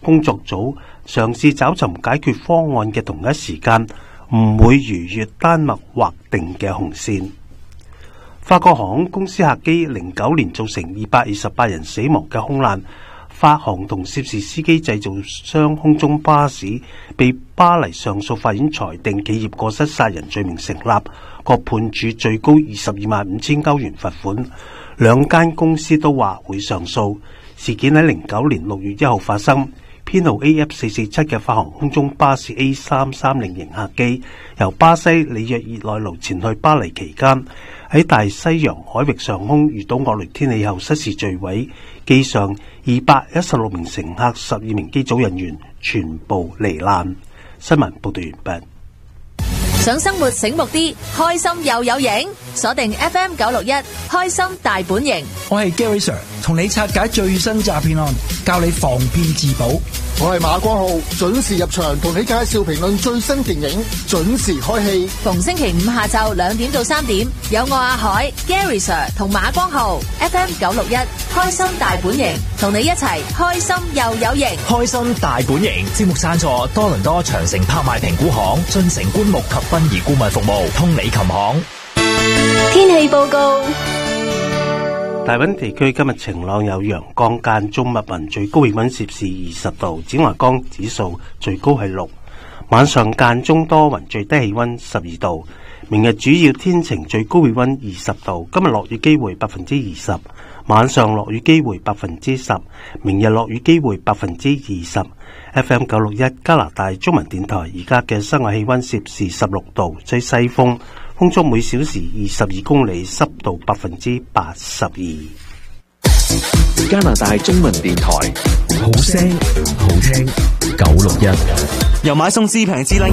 工作組嘗試找尋解決方案嘅同一時間，唔會逾越丹麥劃定嘅紅線。法國航空公司客機09年造成228人死亡嘅空難，法航同涉事司機製造商空中巴士被巴黎上訴法院裁定企業過失殺人罪名成立，各判處最高225000歐元罰款。兩間公司都話會上訴。事件喺09年6月1號發生，編號 AF447 嘅法航空中巴士 A330 型客機由巴西里約熱內盧前去巴黎期間，喺大西洋海域上空遇到惡劣天氣後失事墜毀，機上216名乘客、12名機組人員全部罹難。新聞報道完畢。 想生活醒目啲，開心又有型，鎖定 FM 961，開心大本營。 我係 Gary Sir， 同你拆解最新詐騙案，教你防騙自保。 我係馬光浩，準時入場同你介紹評論最新電影，準時開戲。 逢星期五下晝2點到3點，有我阿海、Gary Sir 同馬光浩 FM 961，開心大本營，同你一齊開心又有型。 開心大本營節目贊助多倫多長城拍賣評估行、進城棺木及殯儀顧問服務、通理琴行。 天氣報告。 大溫地區今日晴朗有陽光間中密雲，最高氣溫攝氏20度，紫外光指數最高係6。晚上間中多雲，最低氣溫12度。明日主要天晴，最高氣溫20度。今日落雨機會20%，晚上落雨機會10%，明日落雨機會20%。FM 961加拿大中文電台，而家嘅室外氣溫攝氏16度，吹西風，風速每小時22公里，濕度82%。 加拿大中文電台，好聲好聽961， 由買餸至平至靚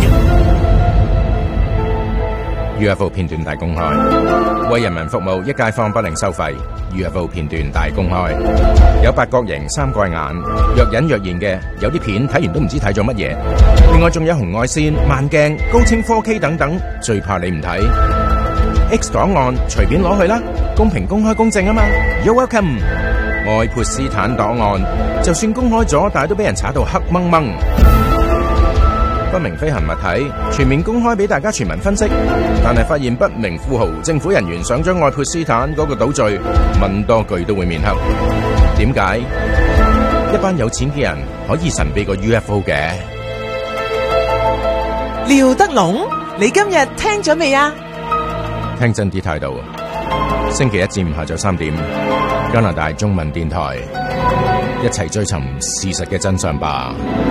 UFO 片段大公開，為人民服務，一街坊不另收費。UFO 片段大公開，有八角形、三角眼，若隱若現嘅，有啲片睇完都唔知睇咗乜嘢。另外仲有紅外線、慢鏡、高清 4K 等等，最怕你唔睇。X 檔案隨便攞去啦，公平、公開、公正啊嘛。You're welcome。愛潑斯坦檔案，就算公開咗，但係都俾人查到黑掹掹。不明飛行物體全面公開俾大家全民分析，但係發現不明富豪、政府人員想將愛潑斯坦嗰個島嶼問多句都會面黑。點解一班有錢嘅人可以神秘過 UFO 嘅？ 廖德龍，你今日聽咗未啊？ 聽真啲態度。星期一至五下晝3點，加拿大中文電台，一齊追尋事實嘅真相吧。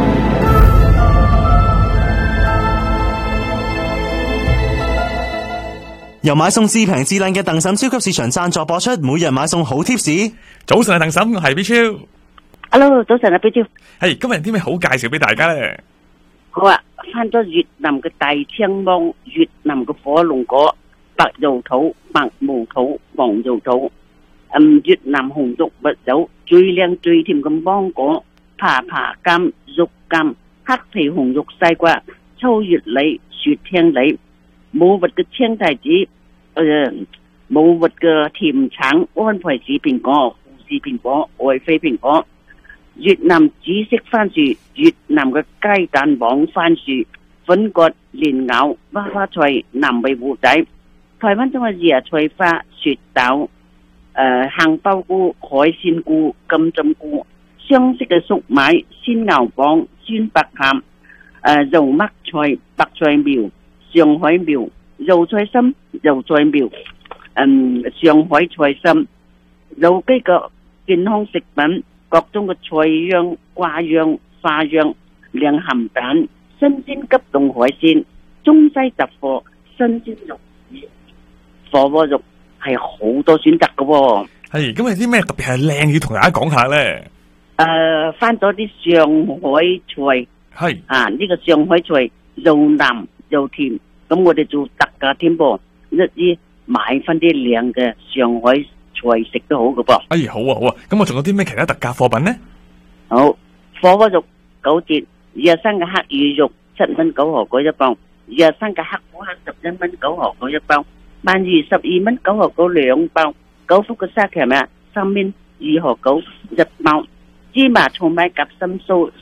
由買餸至平至靚嘅鄧嬸超級市場贊助播出，每日買餸好貼士。 早晨啊，鄧嬸，我係 B 超。 Hello， 早晨啊 B 超。 係今日有啲咩好介紹俾大家咧？ 好啊，翻咗越南嘅大青芒，越南嘅火龍果，白油土、白毛土、黃油土，越南紅肉蜜酒，最靚最甜嘅芒果，爬爬柑、肉柑、黑皮紅肉西瓜、秋月梨、雪聽梨，冇核嘅青提子。冇核嘅甜橙、安培子蘋果、富士蘋果、愛妃蘋果，越南紫色番薯，越南嘅雞蛋黃番薯，粉葛、蓮藕、娃娃菜、南味糊仔，台灣中嘅椰菜花、雪豆、杏鮑菇、海鮮菇、金針菇，湘式嘅粟米、鮮牛蒡、酸白餡、肉麥菜、白菜苗、上海苗。油菜心、油菜苗，上海菜心，有機嘅健康食品，各種嘅菜秧、瓜秧、花秧，靚鹹蛋，新鮮急凍海鮮，中西雜貨，新鮮肉，火鍋肉係好多選擇嘅喎。 係，咁有啲咩特別係靚要同大家講下咧？ 翻咗啲上海菜，係啊，呢個上海菜又藍又甜。咁我哋做特價添噃，一啲買翻啲靚嘅上海菜食都好嘅噃。 哎，好啊好啊，咁我仲有啲咩其他特價貨品呢？ 好，火鍋肉9折，23嘅黑魚肉7蚊9毫9一磅，23嘅黑虎蝦11蚊9毫9一磅，鰻魚12蚊9毫92磅，9福嘅沙琪係咪啊？3蚊2毫9一磅，芝麻醋米夾心酥